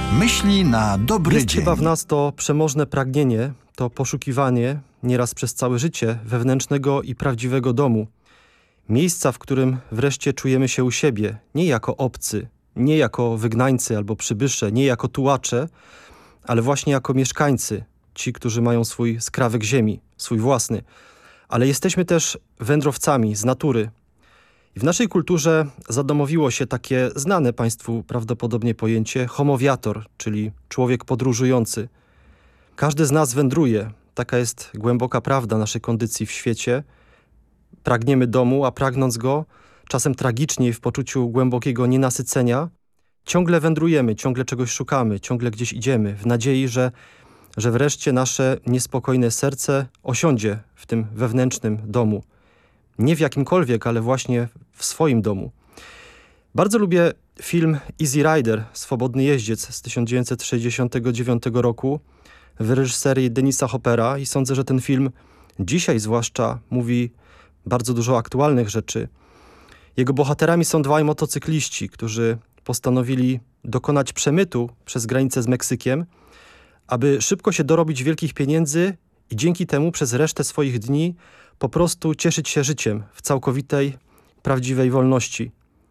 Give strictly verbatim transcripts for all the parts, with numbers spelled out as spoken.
Myśli na dobry Jest dzień. chyba w nas to przemożne pragnienie, to poszukiwanie, nieraz przez całe życie, wewnętrznego i prawdziwego domu. Miejsca, w którym wreszcie czujemy się u siebie, nie jako obcy, nie jako wygnańcy albo przybysze, nie jako tułacze, ale właśnie jako mieszkańcy, ci, którzy mają swój skrawek ziemi, swój własny. Ale jesteśmy też wędrowcami z natury. I w naszej kulturze zadomowiło się takie znane Państwu prawdopodobnie pojęcie homowiator, czyli człowiek podróżujący. Każdy z nas wędruje. Taka jest głęboka prawda naszej kondycji w świecie. Pragniemy domu, a pragnąc go, czasem tragicznie w poczuciu głębokiego nienasycenia, ciągle wędrujemy, ciągle czegoś szukamy, ciągle gdzieś idziemy, w nadziei, że, że wreszcie nasze niespokojne serce osiądzie w tym wewnętrznym domu. Nie w jakimkolwiek, ale właśnie w swoim domu. Bardzo lubię film Easy Rider, Swobodny jeździec z tysiąc dziewięćset sześćdziesiątego dziewiątego roku w reżyserii Denisa Hoppera i sądzę, że ten film dzisiaj zwłaszcza mówi bardzo dużo aktualnych rzeczy. Jego bohaterami są dwaj motocykliści, którzy postanowili dokonać przemytu przez granicę z Meksykiem, aby szybko się dorobić wielkich pieniędzy i dzięki temu przez resztę swoich dni po prostu cieszyć się życiem w całkowitej, prawdziwej wolności.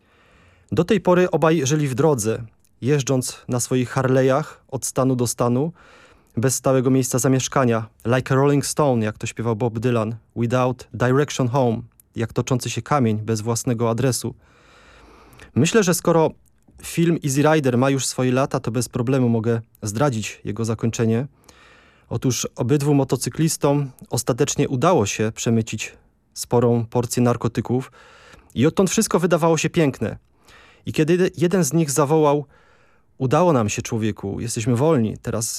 Do tej pory obaj żyli w drodze, jeżdżąc na swoich Harley'ach od stanu do stanu, bez stałego miejsca zamieszkania. Like a rolling stone, jak to śpiewał Bob Dylan. Without direction home, jak toczący się kamień bez własnego adresu. Myślę, że skoro film Easy Rider ma już swoje lata, to bez problemu mogę zdradzić jego zakończenie. Otóż obydwu motocyklistom ostatecznie udało się przemycić sporą porcję narkotyków i odtąd wszystko wydawało się piękne. I kiedy jeden z nich zawołał: udało nam się, człowieku, jesteśmy wolni, teraz